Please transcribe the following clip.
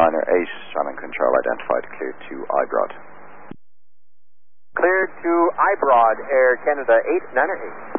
Niner 8, Charlie Control identified, clear to iBroad. Clear to iBroad, Air Canada 8, Niner 8.